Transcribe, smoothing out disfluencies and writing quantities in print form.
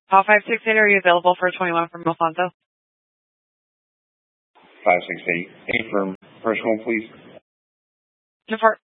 Call 568, are you available for 21 from Alfonso? 568. From first one, please. Depart.